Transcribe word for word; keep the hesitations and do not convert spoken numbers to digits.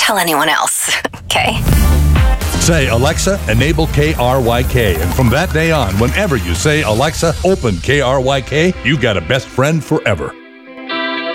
tell anyone else, okay? Say, Alexa, enable K R Y K. And from that day on, whenever you say, Alexa, open K R Y K, you got a best friend forever.